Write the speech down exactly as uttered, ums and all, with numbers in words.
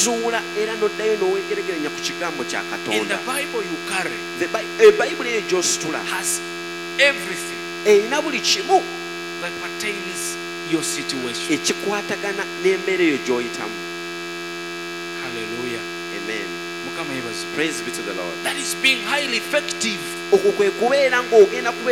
n'ozuula era n'oddayo n'oweegeregeranya ku kigambo kya In the Katonda. Bible you carry The Bi- Ebayibuli eyo gy'ositula has everything erina buli kimu that pertains your situation. ekikwatagana n'embeera eyo gy'oyitamu. Hallelujah. Amen. Mukama yebazo. Praise be to the Lord. That is being highly effective. Okwo kwe kubeera ng'ogenda kubeera